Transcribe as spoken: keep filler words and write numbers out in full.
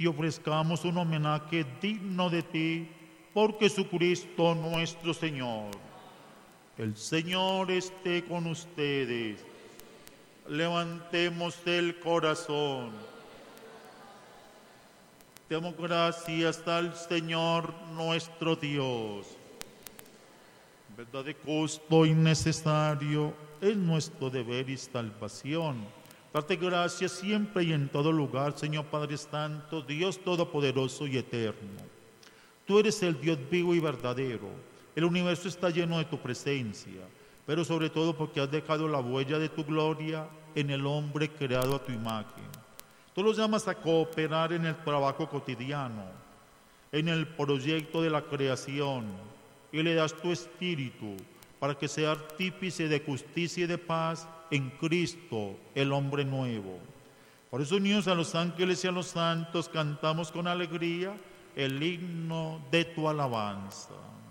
te ofrezcamos un homenaje digno de ti por Jesucristo nuestro Señor. El Señor esté con ustedes. Levantemos el corazón. Demos gracias al Señor nuestro Dios. En verdad de justo y necesario es nuestro deber y salvación. Darte gracias siempre y en todo lugar, Señor Padre Santo, Dios Todopoderoso y Eterno. Tú eres el Dios vivo y verdadero. El universo está lleno de tu presencia, pero sobre todo porque has dejado la huella de tu gloria en el hombre creado a tu imagen. Tú los llamas a cooperar en el trabajo cotidiano, en el proyecto de la creación, y le das tu espíritu para que sea artífice de justicia y de paz en Cristo, el hombre nuevo. Por eso, unidos a los ángeles y a los santos, cantamos con alegría el himno de tu alabanza.